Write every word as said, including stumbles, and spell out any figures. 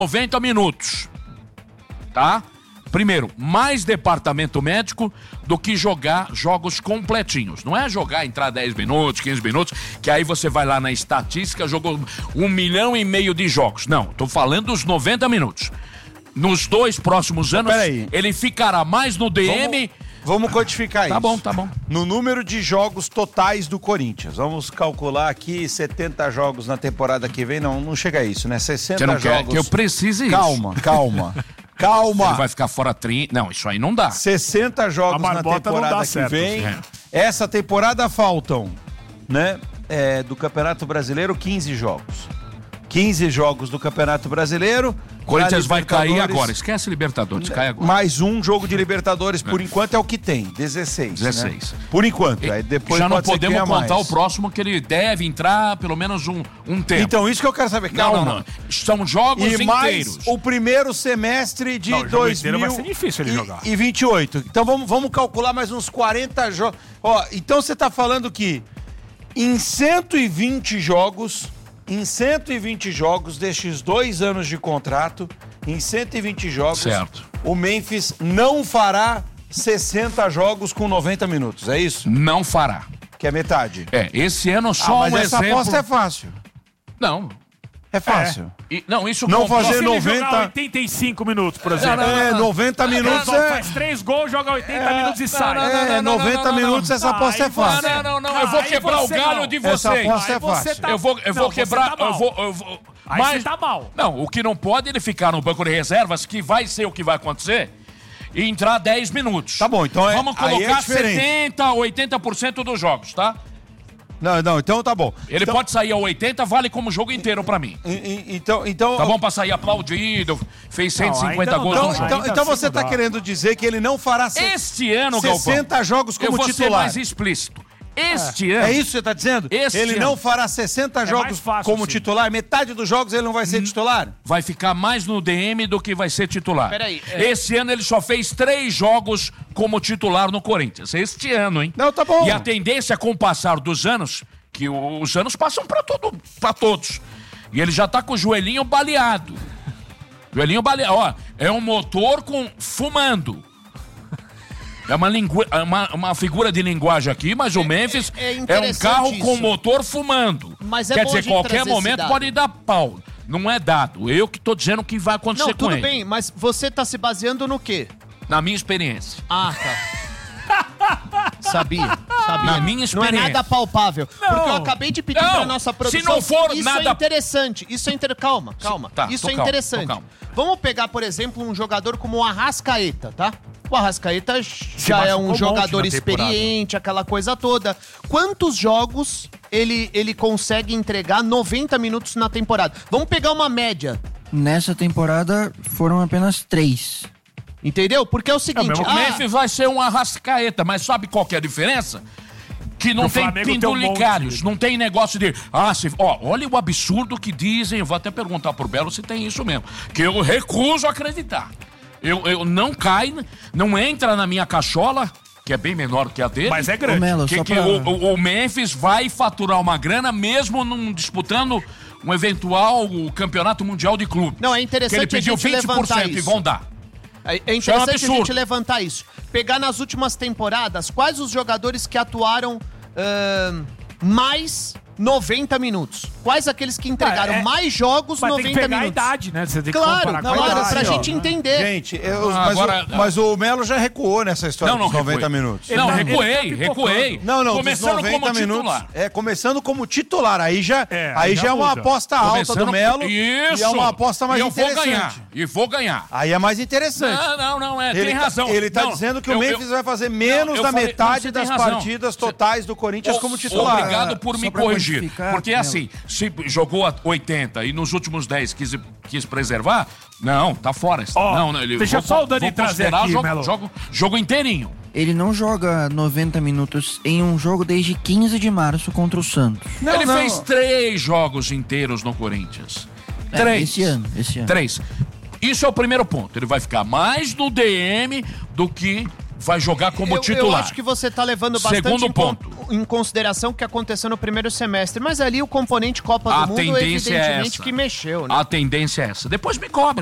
noventa minutos, tá? Primeiro, mais departamento médico do que jogar jogos completinhos. Não é jogar, entrar dez minutos, quinze minutos, que aí você vai lá na estatística, jogou um milhão e meio de jogos. Não, tô falando dos noventa minutos. Nos dois próximos anos, ele ficará mais no D M... Vamos... Vamos codificar isso. Tá bom, tá bom. No número de jogos totais do Corinthians. Vamos calcular aqui setenta jogos na temporada que vem. Não, não chega a isso, né? sessenta Você não jogos. quer que eu precise isso. Calma, calma. Calma. Ele vai ficar fora trinta. Não, isso aí não dá. sessenta jogos na temporada que certo, vem. é. Essa temporada faltam, né? É, do Campeonato Brasileiro, quinze jogos. quinze jogos do Campeonato Brasileiro. Corinthians vai cair agora. Esquece Libertadores, cai agora. Mais um jogo de Libertadores, por enquanto é o que tem, dezesseis. dezesseis. Né? Por enquanto. Aí depois já não pode ser podemos que contar mais. o próximo, que ele deve entrar pelo menos um, um tempo. Então, isso que eu quero saber. Calma. Não, não, não. São jogos e mais inteiros. O primeiro semestre de não, dois mil vai ser difícil ele jogar. E vinte e oito. Então vamos, vamos calcular mais uns quarenta jogos. Ó, então você tá falando que em cento e vinte jogos, em cento e vinte jogos destes dois anos de contrato, em cento e vinte jogos, certo. O Memphis não fará sessenta jogos com noventa minutos, é isso? Não fará. Que é metade. É, esse ano só ah, mas um essa exemplo... aposta é fácil. Não. É fácil. É. E, não, isso não compra... fazer se noventa... ele jogar oitenta e cinco minutos, por exemplo. Não, não, não, é, noventa minutos é... é... Faz três gols, joga oitenta é... minutos e sai. Não, não, não, é, noventa minutos essa aposta ah, é fácil. Não, não, não, eu vou quebrar o galho não. de vocês. Essa aposta é fácil. Tá... Eu vou, eu vou não, quebrar... Tá eu vou, eu vou... Aí Mas... você tá mal. Não, o que não pode é ele ficar no banco de reservas, que vai ser o que vai acontecer, e entrar dez minutos. Tá bom, então é... Vamos colocar é setenta, oitenta por cento dos jogos, tá? Não, não, então tá bom. Ele então... pode sair a oitenta, vale como jogo inteiro pra mim. E, e, então, então... Tá bom pra sair aplaudido, fez cento e cinquenta não, gols então, no jogo. então, então você tá dá. querendo dizer que ele não fará Este ano, sessenta Galvão, jogos como eu vou titular. ser mais explícito. Este é. ano... É isso que você tá dizendo? Este ele ano. não fará sessenta É jogos fácil, como sim. titular? Metade dos jogos ele não vai ser titular? Vai ficar mais no D M do que vai ser titular. Peraí, é... Esse ano ele só fez três jogos como titular no Corinthians. Este ano, hein? Não, tá bom. E a tendência com o passar dos anos, que os anos passam pra, todo, pra todos. E ele já tá com o joelhinho baleado. Joelhinho baleado. Ó, é um motor com fumando. É uma, lingu... uma, uma figura de linguagem aqui, mas o Memphis é, é, é um carro isso. com motor fumando. Mas é Quer bom dizer, de qualquer trazer momento esse dado. pode dar pau. Não é dado. Eu que tô dizendo o que vai acontecer Não, com tudo ele. bem, mas você tá se baseando no quê? Na minha experiência. Ah, tá. Sabia, sabia. Na minha Não é experiência. nada palpável. Não. Porque eu acabei de pedir Não, pra nossa produção. se não for isso nada- é interessante. Isso é inter... Calma, calma. tá, isso tô é calmo, interessante. tô calmo. Vamos pegar, por exemplo, um jogador como o Arrascaeta, tá? O Arrascaeta já machucou é um um monte jogador na temporada. experiente, aquela coisa toda. Quantos jogos ele, ele consegue entregar noventa minutos na temporada? Vamos pegar uma média. Nessa temporada foram apenas três. Entendeu? Porque é o seguinte... O ah, Memphis vai ser um Arrascaeta, mas sabe qual que é a diferença? Que não O tem Flamengo tem um pendulicários, monte. não tem negócio de... Ah, se, ó, olha o absurdo que dizem, eu vou até perguntar pro Belo se tem isso mesmo, que eu recuso acreditar. Eu, eu não cai, não entra na minha cachola, que é bem menor que a dele. Mas é grande. Ô, Melo, que, só que pra... o, o- o Memphis vai faturar uma grana mesmo não disputando um eventual campeonato mundial de clubes. Não, é interessante que ele pediu a gente vinte por cento levantar e isso. vão dar. É é Isso é um interessante a absurdo. gente levantar isso. Pegar nas últimas temporadas, quais os jogadores que atuaram ahn, mais noventa minutos? Quais aqueles que entregaram Ah, é- mais jogos Mas tem que noventa pegar minutos? a idade, né? Você tem que Claro, comparar não, com a claro, idade. pra assim, ó. gente entender. Gente, eu- Ah, mas, agora- o, mas o Melo já recuou nessa história Não, não dos noventa recuei. minutos. Não, tá- recuei, ele tá pipocando. recuei. Não, não, Começando dos noventa como minutos. titular. É, começando como titular. Aí já, É, aí aí já já é uma muda. aposta alta Começando do Melo. Isso. E é uma aposta mais e eu interessante. vou ganhar. E vou ganhar. Aí é mais interessante. Não, não, não, é, ele tem tá- razão. Ele tá Não, dizendo que eu- o Memphis eu- vai fazer menos Não, eu da falei- não, metade você tem das razão. partidas Você- totais do Corinthians como titular. Obrigado por Só me pra corrigir. quantificar, Porque Melo. assim, se jogou a oitenta e nos últimos dez quis, quis preservar, não, tá fora. Ó, não, não, ele, deixa vou- só o Dani vou trazer considerar aqui, jogo, Melo. jogo, jogo inteirinho. Ele não joga noventa minutos em um jogo desde quinze de março contra o Santos. Não, ele não. fez três jogos inteiros no Corinthians. É, Três. esse ano, esse ano. Três. Isso é o primeiro ponto. Ele vai ficar mais no D M do que vai jogar como eu, titular. eu acho que você tá levando bastante Segundo em ponto. con- em consideração o que aconteceu no primeiro semestre. Mas ali o componente Copa A do Mundo, tendência é evidentemente, essa. que mexeu, né? A tendência é essa. Depois me cobra.